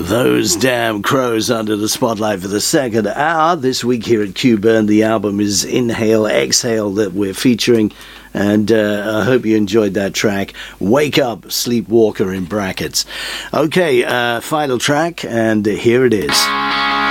Those damn crows under the spotlight for the second hour. This week here at Q-Burn, the album is Inhale, Exhale that we're featuring. And I hope you enjoyed that track. Wake Up, Sleepwalker in brackets. Okay, final track, and here it is.